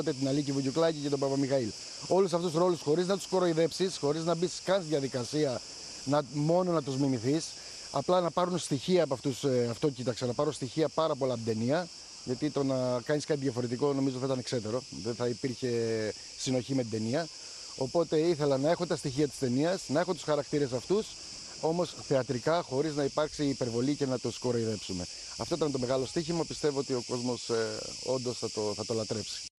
την Αλίκη Βουγιουκλάκη και τον Παπαμιχαήλ. Όλους αυτούς τους ρόλους χωρίς να τους κοροϊδέψεις, χωρίς να μπεις καν στη διαδικασία μόνο να τους μιμηθείς, απλά να πάρουν στοιχεία από αυτούς. Αυτό κοίταξα, να πάρω στοιχεία πάρα πολλά από την ταινία. Γιατί το να κάνεις κάτι διαφορετικό νομίζω θα ήταν εξαίτερο. Δεν θα υπήρχε συνοχή με την ταινία. Οπότε ήθελα να έχω τα στοιχεία της ταινίας, να έχω τους χαρακτήρες αυτούς, όμως θεατρικά, χωρίς να υπάρξει υπερβολή και να τους κοροϊδέψουμε. Αυτό ήταν το μεγάλο στοίχημα. Πιστεύω ότι ο κόσμος όντως θα το λατρέψει.